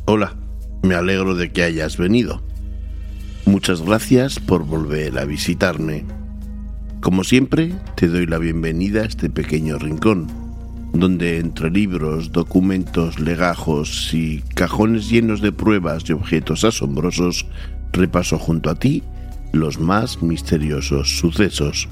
Hola, me alegro de que hayas venido. Muchas gracias por volver a visitarme. Como siempre, te doy la bienvenida a este pequeño rincón, donde entre libros, documentos, legajos y cajones llenos de pruebas y objetos asombrosos, repaso junto a ti los más misteriosos sucesos.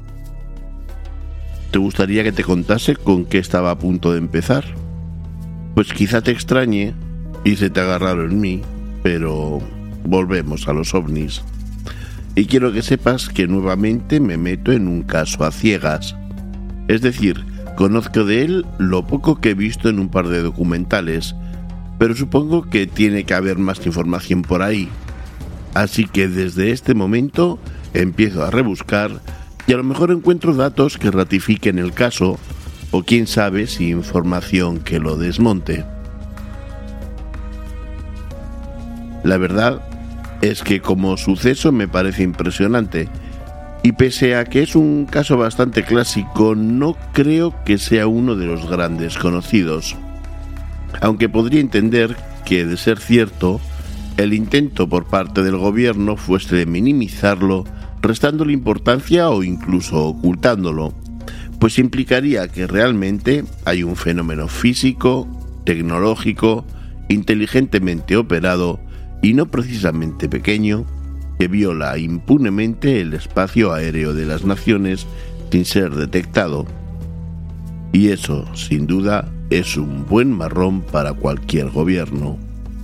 ¿Te gustaría que te contase con qué estaba a punto de empezar? Pues quizá te extrañe y se te haga raro en mí, pero volvemos a los ovnis. Y quiero que sepas que nuevamente me meto en un caso a ciegas. Es decir, conozco de él lo poco que he visto en un par de documentales, pero supongo que tiene que haber más información por ahí. Así que desde este momento empiezo a rebuscar y a lo mejor encuentro datos que ratifiquen el caso, o quién sabe si información que lo desmonte. La verdad es que como suceso me parece impresionante, y pese a que es un caso bastante clásico, no creo que sea uno de los grandes conocidos. Aunque podría entender que, de ser cierto, el intento por parte del gobierno fuese de minimizarlo, restándole importancia o incluso ocultándolo, pues implicaría que realmente hay un fenómeno físico, tecnológico, inteligentemente operado y no precisamente pequeño, que viola impunemente el espacio aéreo de las naciones sin ser detectado. Y eso, sin duda, es un buen marrón para cualquier gobierno.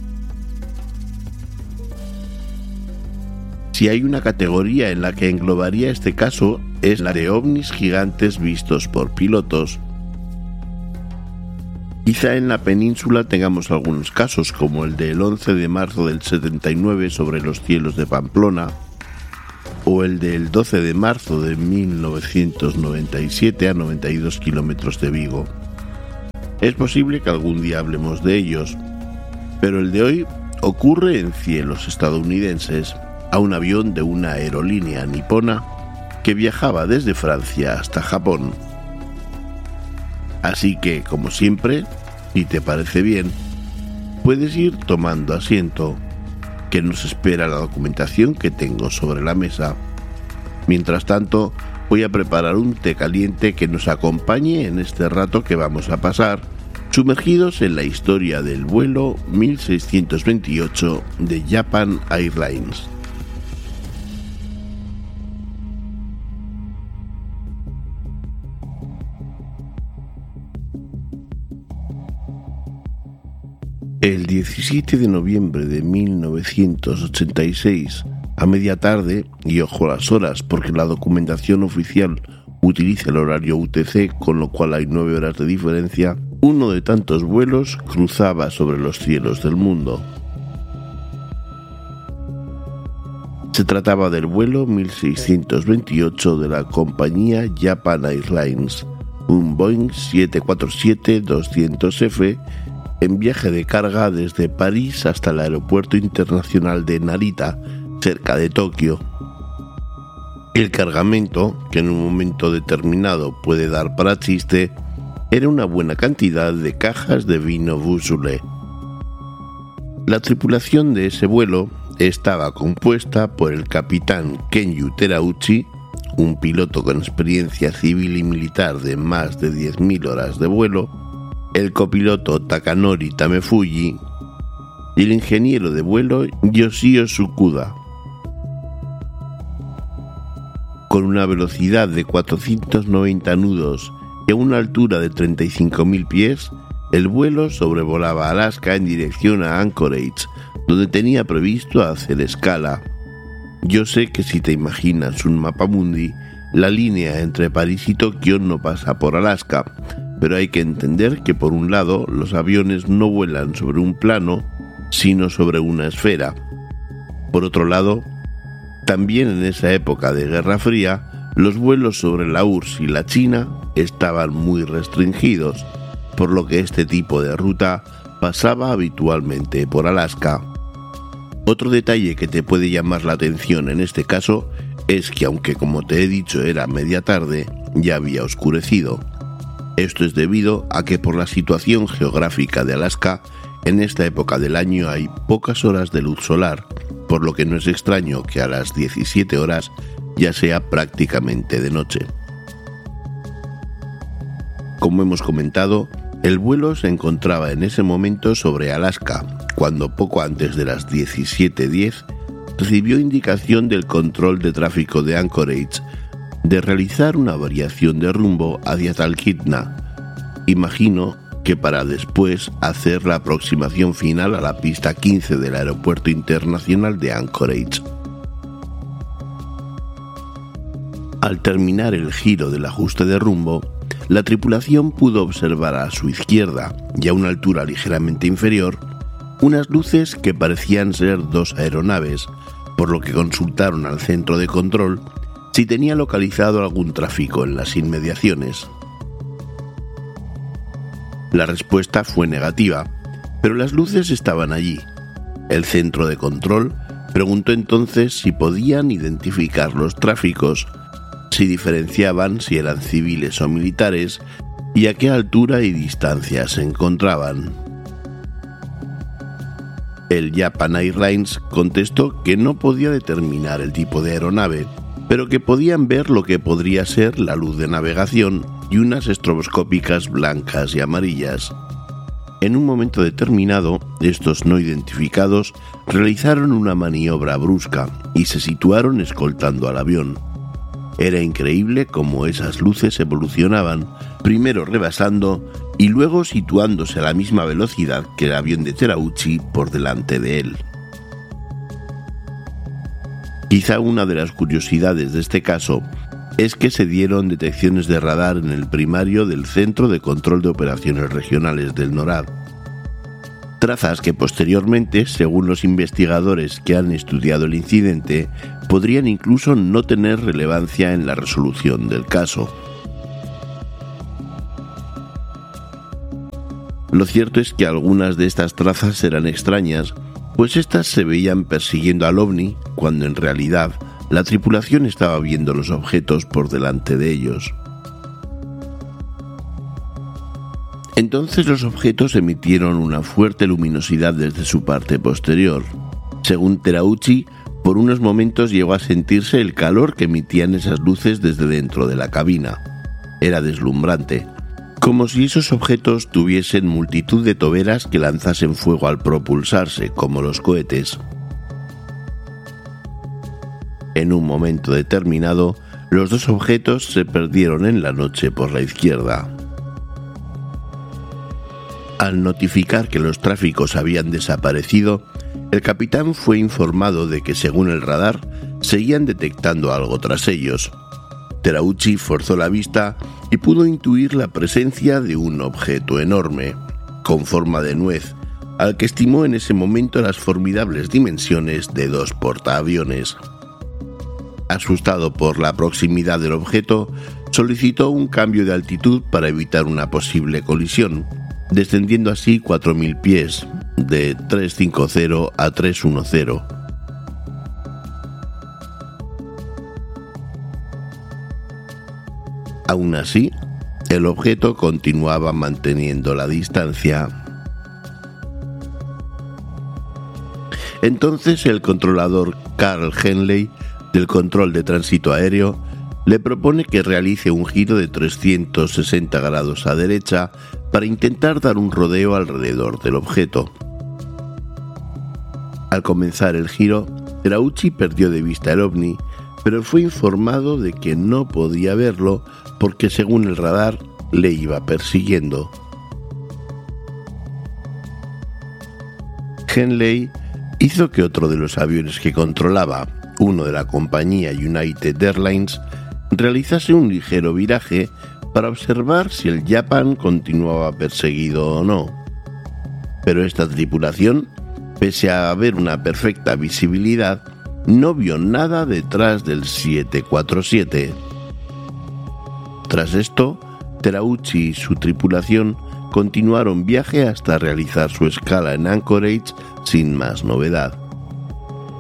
Si hay una categoría en la que englobaría este caso, es la de ovnis gigantes vistos por pilotos. Quizá en la península tengamos algunos casos, como el del 11 de marzo del 79 sobre los cielos de Pamplona, o el del 12 de marzo de 1997 a 92 kilómetros de Vigo. Es posible que algún día hablemos de ellos, pero el de hoy ocurre en cielos estadounidenses, a un avión de una aerolínea nipona que viajaba desde Francia hasta Japón. Así que, como siempre, si te parece bien, puedes ir tomando asiento, que nos espera la documentación que tengo sobre la mesa. Mientras tanto, voy a preparar un té caliente que nos acompañe en este rato que vamos a pasar, sumergidos en la historia del vuelo 1628 de Japan Airlines. El 17 de noviembre de 1986, a media tarde, y ojo a las horas porque la documentación oficial utiliza el horario UTC, con lo cual hay 9 horas de diferencia, uno de tantos vuelos cruzaba sobre los cielos del mundo. Se trataba del vuelo 1628 de la compañía Japan Airlines, un Boeing 747-200F, en viaje de carga desde París hasta el aeropuerto internacional de Narita, cerca de Tokio. El cargamento, que en un momento determinado puede dar para chiste, era una buena cantidad de cajas de vino Beaujolais. La tripulación de ese vuelo estaba compuesta por el capitán Kenyu Terauchi, un piloto con experiencia civil y militar de más de 10.000 horas de vuelo, el copiloto Takanori Tamefuji y el ingeniero de vuelo Yoshio Tsukuda. Con una velocidad de 490 nudos y a una altura de 35.000 pies, el vuelo sobrevolaba Alaska en dirección a Anchorage, donde tenía previsto hacer escala. Yo sé que si te imaginas un mapamundi, la línea entre París y Tokio no pasa por Alaska, pero hay que entender que por un lado los aviones no vuelan sobre un plano, sino sobre una esfera. Por otro lado, también en esa época de Guerra Fría, los vuelos sobre la URSS y la China estaban muy restringidos, por lo que este tipo de ruta pasaba habitualmente por Alaska. Otro detalle que te puede llamar la atención en este caso es que, aunque como te he dicho era media tarde, ya había oscurecido. Esto es debido a que por la situación geográfica de Alaska, En esta época del año hay pocas horas de luz solar, por lo que no es extraño que a las 17 horas ya sea prácticamente de noche. Como hemos comentado, el vuelo se encontraba en ese momento sobre Alaska, cuando poco antes de las 17:10 recibió indicación del control de tráfico de Anchorage de realizar una variación de rumbo hacia Talkeetna. Imagino que para después hacer la aproximación final a la pista 15 del Aeropuerto Internacional de Anchorage. Al terminar el giro del ajuste de rumbo, la tripulación pudo observar a su izquierda y a una altura ligeramente inferior unas luces que parecían ser dos aeronaves, por lo que consultaron al centro de control si tenía localizado algún tráfico en las inmediaciones. La respuesta fue negativa, pero las luces estaban allí. El centro de control preguntó entonces si podían identificar los tráficos, si diferenciaban si eran civiles o militares y a qué altura y distancia se encontraban. El Japan Airlines contestó que no podía determinar el tipo de aeronave, pero que podían ver lo que podría ser la luz de navegación y unas estroboscópicas blancas y amarillas. En un momento determinado, estos no identificados realizaron una maniobra brusca y se situaron escoltando al avión. Era increíble cómo esas luces evolucionaban, primero rebasando y luego situándose a la misma velocidad que el avión de Terauchi por delante de él. Quizá una de las curiosidades de este caso es que se dieron detecciones de radar en el primario del Centro de Control de Operaciones Regionales del NORAD. Trazas que posteriormente, según los investigadores que han estudiado el incidente, podrían incluso no tener relevancia en la resolución del caso. Lo cierto es que algunas de estas trazas eran extrañas, pues éstas se veían persiguiendo al ovni, cuando en realidad la tripulación estaba viendo los objetos por delante de ellos. Entonces los objetos emitieron una fuerte luminosidad desde su parte posterior. Según Terauchi, por unos momentos llegó a sentirse el calor que emitían esas luces desde dentro de la cabina. Era deslumbrante, como si esos objetos tuviesen multitud de toberas que lanzasen fuego al propulsarse, como los cohetes. En un momento determinado, los dos objetos se perdieron en la noche por la izquierda. Al notificar que los tráficos habían desaparecido, el capitán fue informado de que, según el radar, seguían detectando algo tras ellos. Terauchi forzó la vista y pudo intuir la presencia de un objeto enorme, con forma de nuez, al que estimó en ese momento las formidables dimensiones de 2 portaaviones. Asustado por la proximidad del objeto, solicitó un cambio de altitud para evitar una posible colisión, descendiendo así 4.000 pies, de 350 a 310. Aún así, el objeto continuaba manteniendo la distancia. Entonces el controlador Carl Henley, del control de tránsito aéreo, le propone que realice un giro de 360 grados a derecha para intentar dar un rodeo alrededor del objeto. Al comenzar el giro, Terauchi perdió de vista el ovni, pero fue informado de que no podía verlo porque, según el radar, le iba persiguiendo. Henley hizo que otro de los aviones que controlaba, uno de la compañía United Airlines, realizase un ligero viraje para observar si el Japan continuaba perseguido o no. Pero esta tripulación, pese a haber una perfecta visibilidad, no vio nada detrás del 747. Tras esto, Terauchi y su tripulación continuaron viaje hasta realizar su escala en Anchorage sin más novedad.